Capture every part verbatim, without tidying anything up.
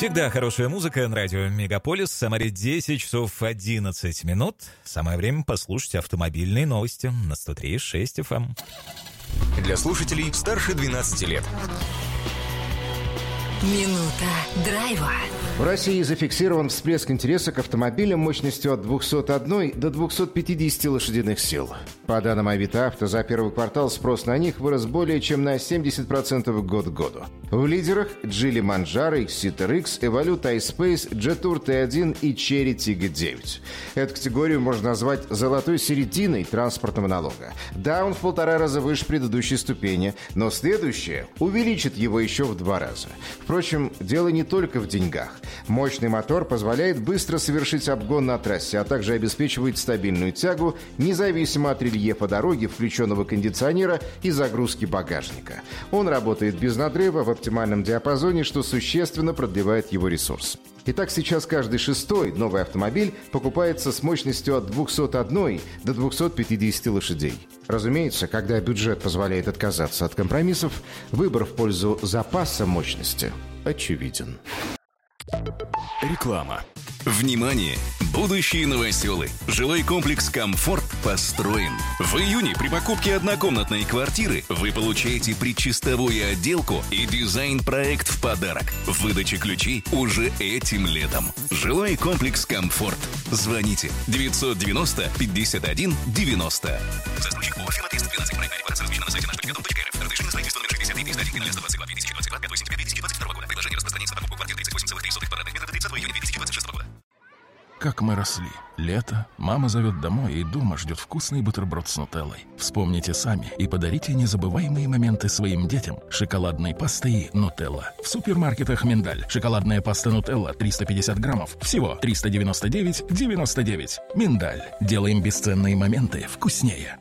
Всегда хорошая музыка на радио Мегаполис. В Самаре десять часов одиннадцать минут. Самое время послушать автомобильные новости на сто три и шесть эф эм. Для слушателей старше двенадцати лет. Минута драйва. В России зафиксирован всплеск интереса к автомобилям мощностью от двухсот одной до двухсот пятидесяти лошадиных сил. По данным Авито Авто, за первый квартал спрос на них вырос более чем на семьдесят процентов год к году. В лидерах Geely Manjaro, X-Seater X, Evolute iSpace, Jetour ти один и Chery Tiggo девять. Эту категорию можно назвать золотой серединой транспортного налога. Да, он в полтора раза выше предыдущей ступени, но следующее увеличит его еще в два раза. Впрочем, дело не только в деньгах. Мощный мотор позволяет быстро совершить обгон на трассе, а также обеспечивает стабильную тягу, независимо от рельефа дороги, включенного кондиционера и загрузки багажника. Он работает без надрыва в оптимальном диапазоне, что существенно продлевает его ресурс. Итак, сейчас каждый шестой новый автомобиль покупается с мощностью от двухсот одной до двухсот пятидесяти лошадей. Разумеется, когда бюджет позволяет отказаться от компромиссов, выбор в пользу запаса мощности очевиден. Реклама. Внимание! Будущие новоселы. Жилой комплекс «Комфорт» построен. В июне при покупке однокомнатной квартиры вы получаете предчистовую отделку и дизайн-проект в подарок. Выдача ключей уже этим летом. Жилой комплекс «Комфорт». Звоните девятьсот девяносто пятьдесят один девяносто. Застройщик ООО «Фирма триста двенадцать». Проект реализация размещена на сайте наш точка дом точка эр эф. Разрешено строительство номер шестьдесят три триста один сто двадцать два две тысячи двадцать два пятого сентября две тысячи двадцать второго года. Предложение распространяется на покупку квартир тридцать восемь целых три сотых квадратных метров до тридцатого июня две тысячи двадцать шестого года. Как мы росли. Лето, мама зовет домой, и дома ждет вкусный бутерброд с нутеллой. Вспомните сами и подарите незабываемые моменты своим детям шоколадной пастой нутелла. В супермаркетах «Миндаль». Шоколадная паста нутелла триста пятьдесят граммов. Всего триста девяносто девять девяносто девять. «Миндаль». Делаем бесценные моменты вкуснее.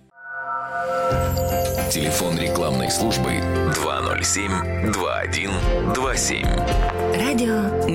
Телефон рекламной службы два ноль семь два один два семь. Радио